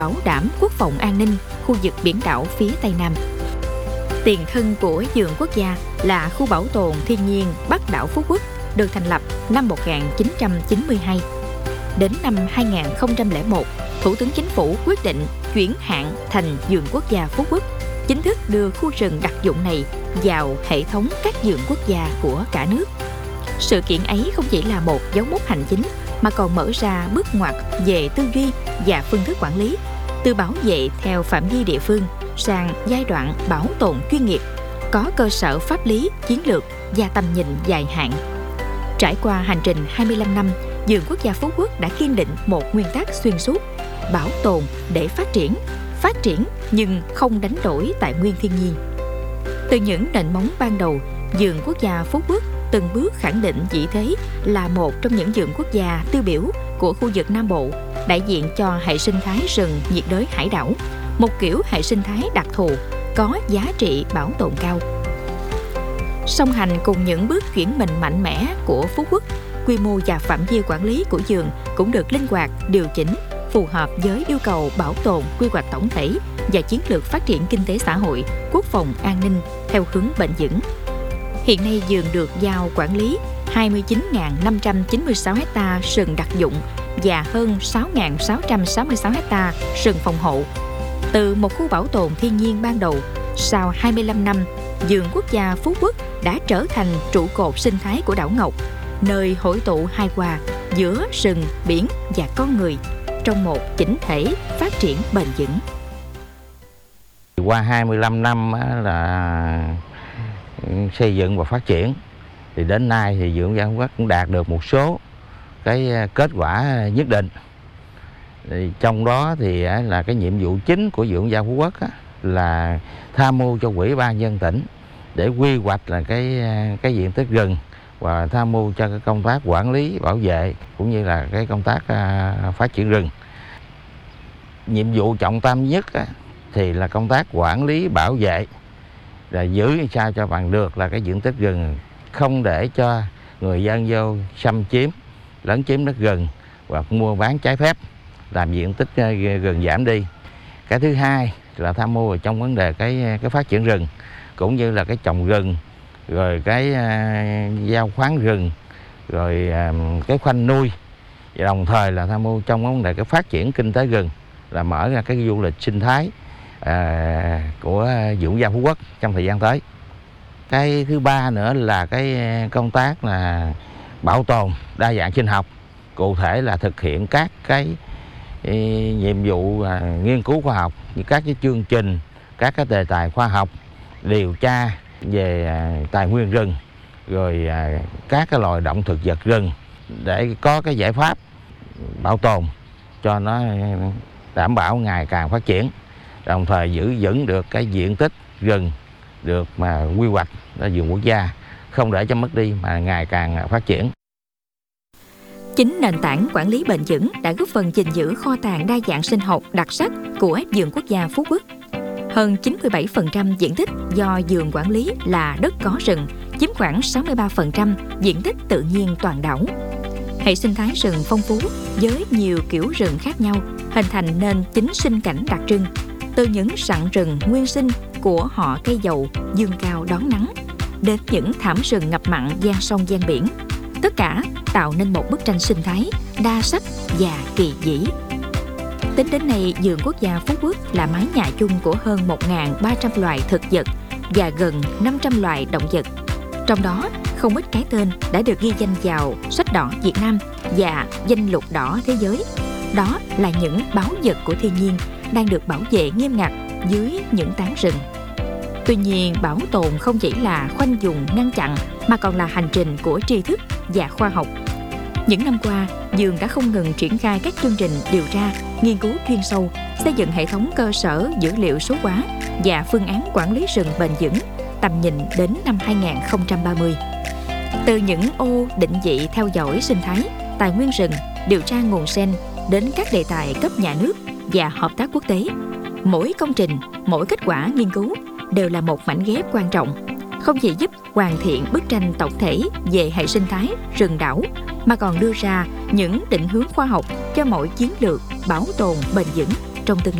bảo đảm quốc phòng an ninh khu vực biển đảo phía Tây Nam. Tiền thân của vườn quốc gia là khu bảo tồn thiên nhiên Bắc đảo Phú Quốc, được thành lập năm 1992. Đến năm 2001, Thủ tướng Chính phủ quyết định chuyển hạn thành vườn quốc gia Phú Quốc, chính thức đưa khu rừng đặc dụng này vào hệ thống các vườn quốc gia của cả nước. Sự kiện ấy không chỉ là một dấu mốc hành chính mà còn mở ra bước ngoặt về tư duy và phương thức quản lý, từ bảo vệ theo phạm vi địa phương sang giai đoạn bảo tồn chuyên nghiệp, có cơ sở pháp lý, chiến lược và tầm nhìn dài hạn. Trải qua hành trình 25 năm, vườn quốc gia Phú Quốc đã kiên định một nguyên tắc xuyên suốt: bảo tồn để phát triển nhưng không đánh đổi tài nguyên thiên nhiên. Từ những nền móng ban đầu, vườn quốc gia Phú Quốc từng bước khẳng định vị thế là một trong những vườn quốc gia tiêu biểu của khu vực Nam Bộ, đại diện cho hệ sinh thái rừng nhiệt đới hải đảo, một kiểu hệ sinh thái đặc thù có giá trị bảo tồn cao. Song hành cùng những bước chuyển mình mạnh mẽ của Phú Quốc, quy mô và phạm vi quản lý của vườn cũng được linh hoạt điều chỉnh phù hợp với yêu cầu bảo tồn, quy hoạch tổng thể và chiến lược phát triển kinh tế xã hội, quốc phòng an ninh theo hướng bền vững. Hiện nay vườn được giao quản lý 29.596 ha rừng đặc dụng và hơn 6.666 ha rừng phòng hộ. Từ một khu bảo tồn thiên nhiên ban đầu, sau 25 năm, vườn quốc gia Phú Quốc đã trở thành trụ cột sinh thái của đảo Ngọc, nơi hội tụ hài hòa giữa rừng, biển và con người trong một chỉnh thể phát triển bền vững. Qua 25 năm là xây dựng và phát triển, thì đến nay thì vườn quốc gia Phú Quốc cũng đạt được một số cái kết quả nhất định. Thì trong đó thì là cái nhiệm vụ chính của vườn quốc gia Phú Quốc là tham mưu cho Ủy ban nhân dân tỉnh để quy hoạch là cái diện tích rừng và tham mưu cho cái công tác quản lý, bảo vệ cũng như là cái công tác phát triển rừng. Nhiệm vụ trọng tâm nhất thì là công tác quản lý, bảo vệ, là giữ sao cho bằng được là cái diện tích rừng, không để cho người dân vô xâm chiếm, lấn chiếm đất rừng hoặc mua bán trái phép, làm diện tích rừng giảm đi. Cái thứ hai là tham mưu trong vấn đề cái phát triển rừng, cũng như là cái trồng rừng, rồi cái giao khoán rừng, rồi cái khoanh nuôi, và đồng thời là tham mưu trong vấn đề cái phát triển kinh tế rừng, là mở ra cái du lịch sinh thái của vườn quốc gia Phú Quốc trong thời gian tới. Cái thứ ba nữa là cái công tác là bảo tồn đa dạng sinh học, cụ thể là thực hiện các cái nhiệm vụ nghiên cứu khoa học, như các cái chương trình, các cái đề tài khoa học, điều tra về tài nguyên rừng, rồi các cái loài động thực vật rừng, để có cái giải pháp bảo tồn cho nó đảm bảo ngày càng phát triển, đồng thời giữ vững được cái diện tích rừng được mà quy hoạch là vườn quốc gia, không để cho mất đi mà ngày càng phát triển. Chính nền tảng quản lý bền vững đã góp phần gìn giữ kho tàng đa dạng sinh học đặc sắc của vườn quốc gia Phú Quốc. Hơn 97% diện tích do vườn quản lý là đất có rừng, chiếm khoảng 63% diện tích tự nhiên toàn đảo. Hệ sinh thái rừng phong phú với nhiều kiểu rừng khác nhau, hình thành nên chính sinh cảnh đặc trưng. Từ những rặng rừng nguyên sinh của họ cây dầu dương cao đón nắng, đến những thảm rừng ngập mặn gian sông gian biển, tất cả tạo nên một bức tranh sinh thái đa sắc và kỳ vĩ. Tính đến nay, vườn quốc gia Phú Quốc là mái nhà chung của hơn 1.300 loài thực vật và gần 500 loài động vật. Trong đó, không ít cái tên đã được ghi danh vào sách đỏ Việt Nam và danh lục đỏ thế giới. Đó là những báu vật của thiên nhiên đang được bảo vệ nghiêm ngặt dưới những tán rừng. Tuy nhiên, bảo tồn không chỉ là khoanh vùng ngăn chặn mà còn là hành trình của tri thức và khoa học. Những năm qua, vườn đã không ngừng triển khai các chương trình điều tra, nghiên cứu chuyên sâu, xây dựng hệ thống cơ sở dữ liệu số hóa và phương án quản lý rừng bền vững, tầm nhìn đến năm 2030. Từ những ô định vị theo dõi sinh thái, tài nguyên rừng, điều tra nguồn sen đến các đề tài cấp nhà nước và hợp tác quốc tế, mỗi công trình, mỗi kết quả nghiên cứu đều là một mảnh ghép quan trọng, không chỉ giúp hoàn thiện bức tranh tổng thể về hệ sinh thái rừng đảo, mà còn đưa ra những định hướng khoa học cho mỗi chiến lược bảo tồn bền vững. trong tương lai.